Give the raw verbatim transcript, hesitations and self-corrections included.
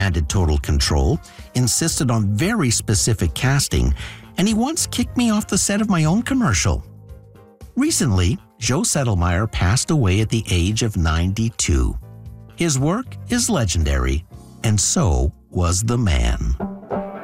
demanded total control, insisted on very specific casting, and he once kicked me off the set of my own commercial. Recently, Joe Settlemeyer passed away at the age of ninety-two. His work is legendary, and so was the man.